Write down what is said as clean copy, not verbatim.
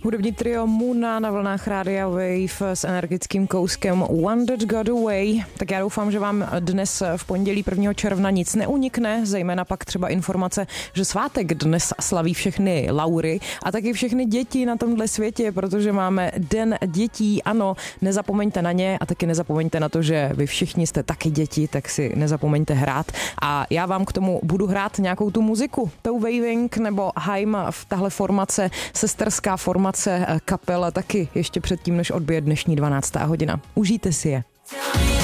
Hudební trio Muna na vlnách Rádia Wave s energickým kouskem One That Got Away. Tak já doufám, že vám dnes v pondělí 1. června nic neunikne, zejména pak třeba informace, že svátek dnes slaví všechny Laury a taky všechny děti na tomhle světě, protože máme Den dětí. Ano, nezapomeňte na ně a taky nezapomeňte na to, že vy všichni jste taky děti, tak si nezapomeňte hrát. A já vám k tomu budu hrát nějakou tu muziku. Tou Waving nebo Haim v tahle formace, sesterská formace kapela taky ještě předtím, než odbije dnešní 12. hodina. Užijte si je.